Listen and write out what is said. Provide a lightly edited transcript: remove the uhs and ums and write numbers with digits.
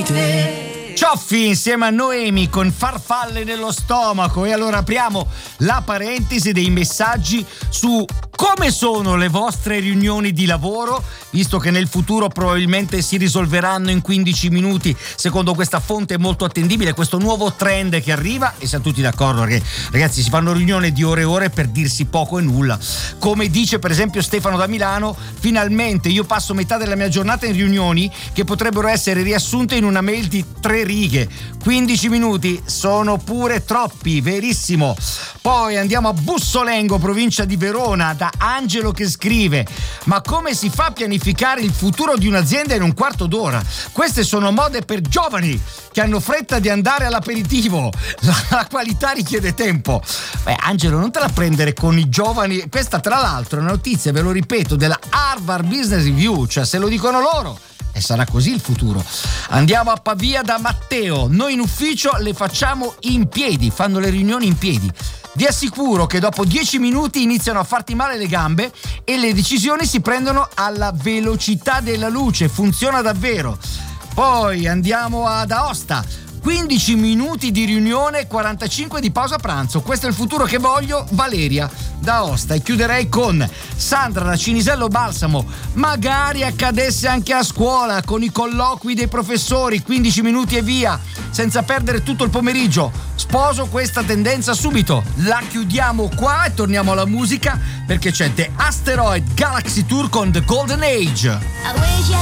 Cioffi insieme a Noemi con farfalle nello stomaco. E allora apriamo la parentesi dei messaggi su come sono le vostre riunioni di lavoro, visto che nel futuro probabilmente si risolveranno in 15 minuti secondo questa fonte molto attendibile, questo nuovo trend che arriva. E siamo tutti d'accordo che, ragazzi, si fanno riunioni di ore e ore per dirsi poco e nulla. Come dice per esempio Stefano da Milano: finalmente io passo metà della mia giornata in riunioni che potrebbero essere riassunte in una mail di 3 righe. 15 minuti sono pure troppi, verissimo. Poi andiamo a Bussolengo, provincia di Verona, da Angelo che scrive: ma come si fa a pianificare il futuro di un'azienda in un quarto d'ora? Queste sono mode per giovani che hanno fretta di andare all'aperitivo. La qualità richiede tempo. Beh, Angelo, non te la prendere con i giovani. Questa tra l'altro è una notizia, ve lo ripeto, della Harvard Business Review, cioè se lo dicono loro e sarà così il futuro. Andiamo a Pavia da Matteo. Noi in ufficio le facciamo in piedi, fanno le riunioni in piedi. Vi assicuro che dopo 10 minuti iniziano a farti male le gambe e le decisioni si prendono alla velocità della luce, funziona davvero. Poi andiamo ad Aosta. 15 minuti di riunione, 45 di pausa pranzo. Questo è il futuro che voglio. Valeria da Aosta. E chiuderei con Sandra da Cinisello Balsamo. Magari accadesse anche a scuola con i colloqui dei professori, 15 minuti e via, senza perdere tutto il pomeriggio. Sposo questa tendenza subito. La chiudiamo qua e torniamo alla musica, perché c'è The Asteroid Galaxy Tour con The Golden Age.